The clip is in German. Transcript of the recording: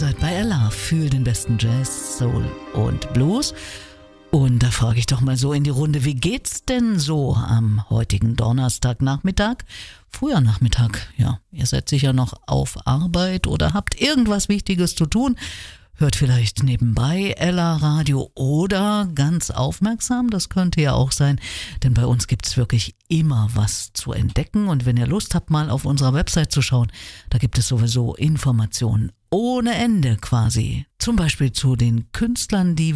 seid bei Ella für den besten Jazz, Soul und Blues. Und da frage ich doch mal so in die Runde, wie geht's denn so am heutigen Donnerstagnachmittag? Früher Nachmittag, ja, ihr seid sicher noch auf Arbeit oder habt irgendwas Wichtiges zu tun. Hört vielleicht nebenbei Ella Radio oder ganz aufmerksam, das könnte ja auch sein, denn bei uns gibt's wirklich immer was zu entdecken und wenn ihr Lust habt, mal auf unserer Website zu schauen, da gibt es sowieso Informationen ohne Ende quasi. Zum Beispiel zu den Künstlern, die